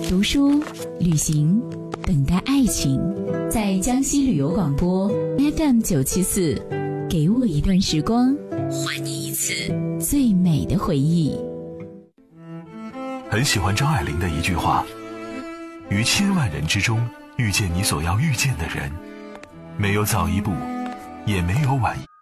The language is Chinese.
读书、旅行，等待爱情。在江西旅游广播 FM974，给我一段时光，还你一次最美的回忆。 很喜欢张爱玲的一句话：于千万人之中遇见你所要遇见的人，没有早一步，也没有晚一步。